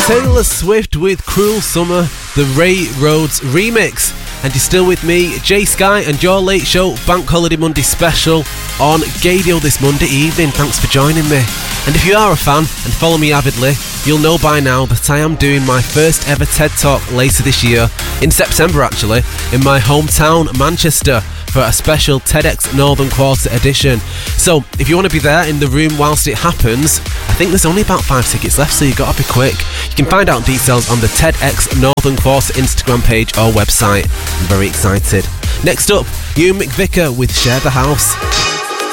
Taylor Swift with Cruel Summer, the Ray Rhodes remix. And you're still with me, Jay Sky, and your Late Show Bank Holiday Monday special on Gadio this Monday evening. Thanks for joining me. And if you are a fan and follow me avidly, you'll know by now that I am doing my first ever TED Talk later this year, in September actually, in my hometown, Manchester, for a special TEDx Northern Quarter edition. So if you want to be there in the room whilst it happens, I think there's only about 5 tickets left, so you've got to be quick. You can find out details on the TEDx Northern Quarter Instagram page or website. I'm very excited. Next up, Ewan McVicker with Share the House.